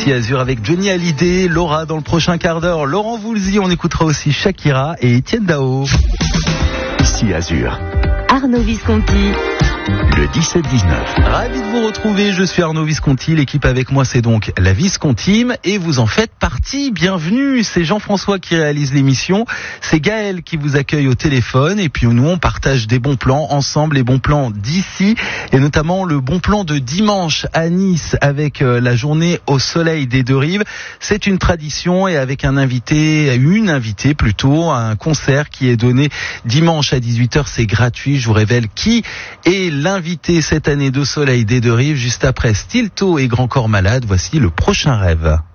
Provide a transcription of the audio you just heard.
Ici Azur avec Johnny Hallyday, Laura dans le prochain quart d'heure, Laurent Voulzy, on écoutera aussi Shakira et Étienne Dao. Ici Azur. Arnaud Visconti. Le 17-19. Ravi de vous retrouver, je suis Arnaud Visconti, l'équipe avec moi c'est donc la Viscontime et vous en faites partie, bienvenue, c'est Jean-François qui réalise l'émission, c'est Gaël qui vous accueille au téléphone et puis nous on partage des bons plans ensemble, les bons plans d'ici et notamment le bon plan de dimanche à Nice avec la journée au soleil des deux rives, c'est une tradition et avec une invitée plutôt, un concert qui est donné dimanche à 18h, c'est gratuit, je vous révèle qui est l'invité cette année de Soleil des deux rives, juste après Stilto et Grand Corps Malade. Voici le prochain rêve.